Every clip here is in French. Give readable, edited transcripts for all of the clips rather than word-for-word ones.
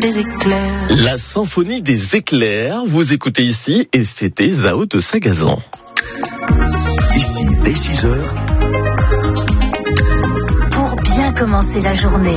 des éclairs. La symphonie des éclairs, vous écoutez ici, et c'était Zao de Sagazan. Ici, dès 6 heures. Pour bien commencer la journée.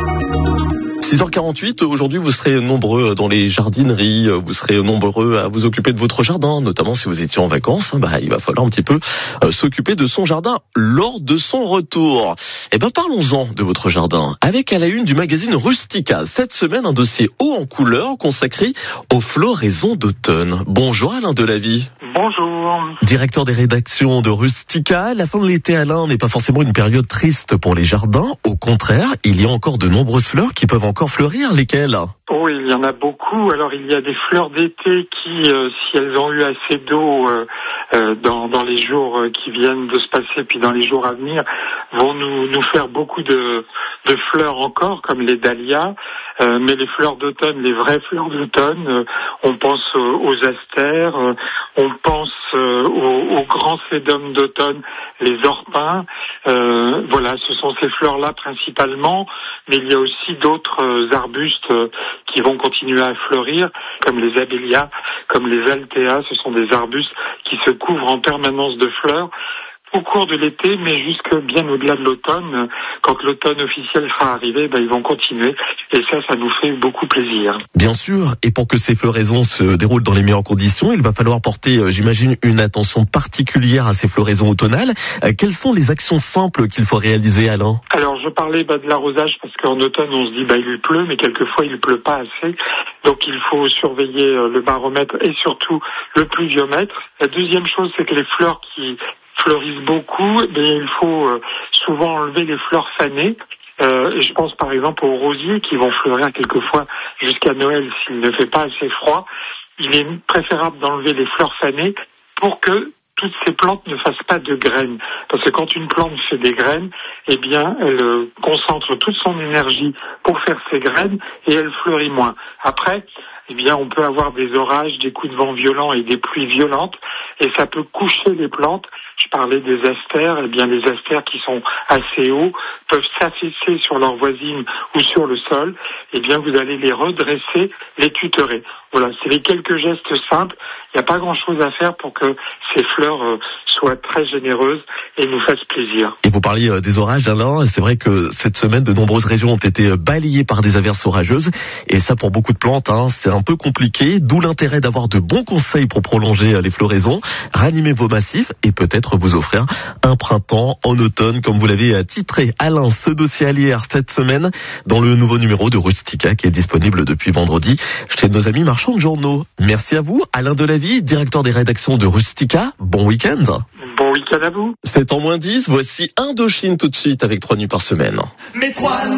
6h48, aujourd'hui vous serez nombreux dans les jardineries, vous serez nombreux à vous occuper de votre jardin, notamment si vous étiez en vacances, il va falloir un petit peu s'occuper de son jardin lors de son retour. Parlons-en de votre jardin, avec à la une du magazine Rustica, cette semaine un dossier haut en couleur consacré aux floraisons d'automne. Bonjour Alain Delavie. Bonjour. Directeur des rédactions de Rustica, la fin de l'été, Alain, n'est pas forcément une période triste pour les jardins. Au contraire, il y a encore de nombreuses fleurs qui peuvent encore fleurir. Lesquelles ? Oui, il y en a beaucoup. Alors, il y a des fleurs d'été qui, si elles ont eu assez d'eau dans les jours qui viennent de se passer, puis dans les jours à venir, vont nous faire beaucoup de fleurs encore, comme les dahlias. Mais les fleurs d'automne, les vraies fleurs d'automne, on pense aux astères, on pense aux grands sédums d'automne, les orpins. Voilà, ce sont ces fleurs-là principalement, mais il y a aussi d'autres arbustes qui vont continuer à fleurir, comme les abélias, comme les altéas. Ce sont des arbustes qui se couvrent en permanence de fleurs au cours de l'été, mais jusque bien au-delà de l'automne. Quand l'automne officiel sera arrivé, ils vont continuer. Et ça nous fait beaucoup plaisir. Bien sûr, et pour que ces floraisons se déroulent dans les meilleures conditions, il va falloir porter, j'imagine, une attention particulière à ces floraisons automnales. Quelles sont les actions simples qu'il faut réaliser, Alain ? Alors, je parlais de l'arrosage, parce qu'en automne, on se dit, il pleut, mais quelquefois, il pleut pas assez. Donc, il faut surveiller le baromètre et surtout le pluviomètre. La deuxième chose, c'est que les fleurs qui fleurissent beaucoup, il faut souvent enlever les fleurs fanées. Et je pense par exemple aux rosiers qui vont fleurir quelquefois jusqu'à Noël s'il ne fait pas assez froid. Il est préférable d'enlever les fleurs fanées pour que toutes ces plantes ne fassent pas de graines. Parce que quand une plante fait des graines, elle concentre toute son énergie pour faire ses graines et elle fleurit moins. Après, on peut avoir des orages, des coups de vent violents et des pluies violentes et ça peut coucher les plantes. Je parlais des astères, les astères qui sont assez hauts peuvent s'affaisser sur leurs voisines ou sur le sol. Vous allez les redresser, les tutorer. Voilà, c'est les quelques gestes simples. Il n'y a pas grand-chose à faire pour que ces fleurs soient très généreuses et nous fassent plaisir. Et vous parliez des orages, Alain. C'est vrai que cette semaine, de nombreuses régions ont été balayées par des averses orageuses. Et ça, pour beaucoup de plantes, c'est un peu compliqué. D'où l'intérêt d'avoir de bons conseils pour prolonger les floraisons, ranimer vos massifs et peut-être vous offrir un printemps en automne, comme vous l'avez titré, Alain. Ce dossier à lire cette semaine dans le nouveau numéro de Rustica qui est disponible depuis vendredi chez nos amis marchands de journaux. Merci à vous, Alain Delavie, directeur des rédactions de Rustica. Bon week-end. Bon week-end à vous. C'est en -10. Voici Indochine tout de suite avec 3 nuits par semaine.